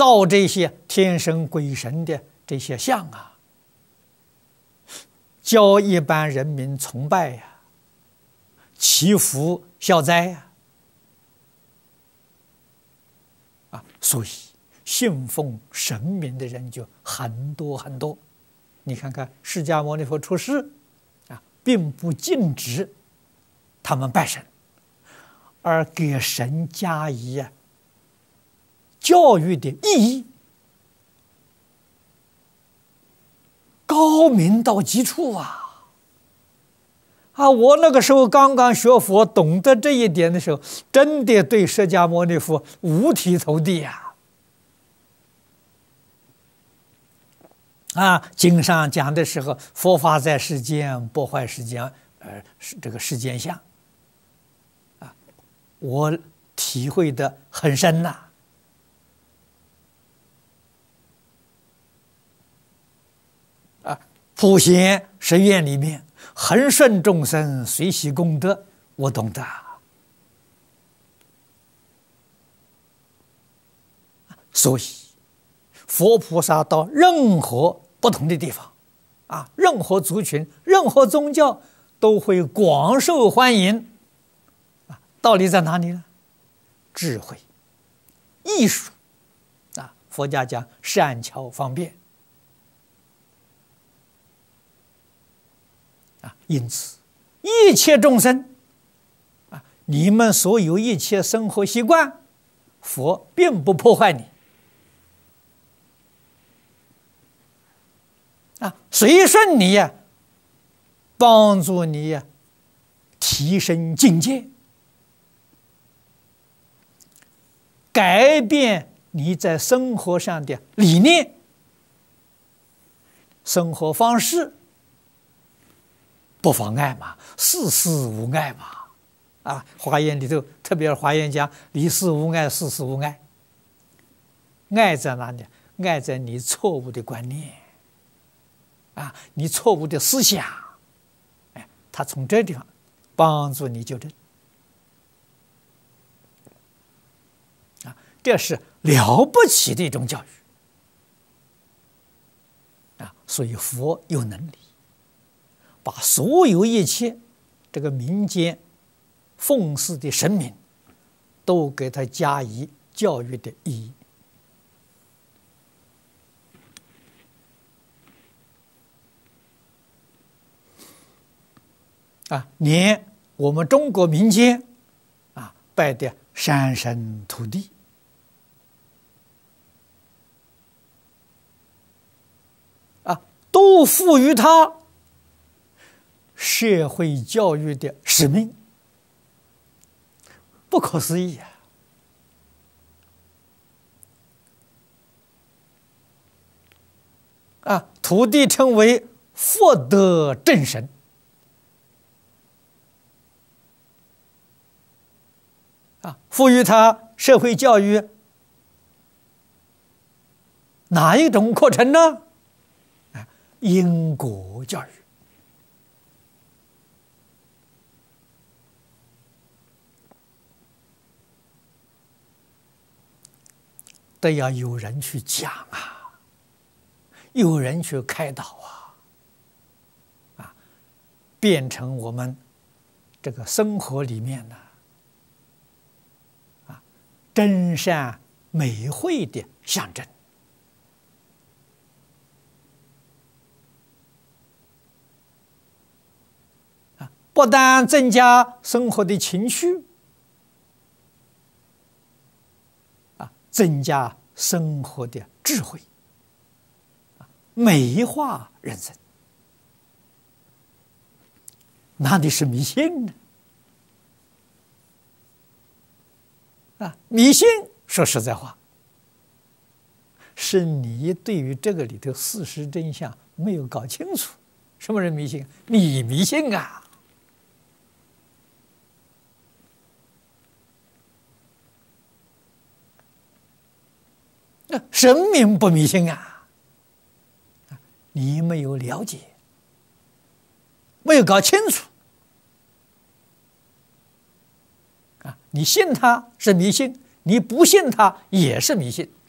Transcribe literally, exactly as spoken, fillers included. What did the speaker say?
造这些天神鬼神的这些像啊，教一般人民崇拜呀、啊、祈福消灾呀、啊，啊，所以信奉神明的人就很多很多。你看看释迦牟尼佛出世啊，并不禁止他们拜神，而给神加以啊教育的意义，高明到极处啊！啊，我那个时候刚刚学佛，懂得这一点的时候，真的对释迦牟尼佛五体投地呀！啊，经上讲的时候，佛法在世间，不坏世间，呃，这个世间相。啊，我体会的很深呐、啊。啊，普贤十愿里面，恒顺众生，随喜功德，我懂得。所以，佛菩萨到任何不同的地方，啊，任何族群、任何宗教都会广受欢迎。啊，道理在哪里呢？智慧、艺术，啊，佛家讲善巧方便。啊，因此，一切众生，啊，你们所有一切生活习惯，佛并不破坏你。啊，随顺你呀，帮助你呀，提升境界，改变你在生活上的理念、生活方式。不妨碍嘛，事事无碍嘛，啊，华严里头，特别是华严讲理事无碍，事事无碍。碍在哪里？碍在你错误的观念，啊，你错误的思想，哎，他从这地方帮助你纠正，啊，这是了不起的一种教育，啊，所以佛有能力。把所有一切这个民间奉祀的神明，都给他加以教育的意义。啊，连我们中国民间啊拜的山神土地，啊，都赋予他社会教育的使命，不可思议啊！啊，土地称为福德正神，啊，赋予他社会教育哪一种课程呢？啊，因果教育。得要有人去讲啊，有人去开导啊，啊，变成我们这个生活里面呢，啊，真善美慧的象征。啊，不但增加生活的情趣。增加生活的智慧，美化人生，哪里是迷信呢？啊，迷信说实在话，是你对于这个里头事实真相没有搞清楚。什么人迷信？你迷信啊！神明不迷信啊！你没有了解，没有搞清楚啊！你信他是迷信，你不信他也是迷信。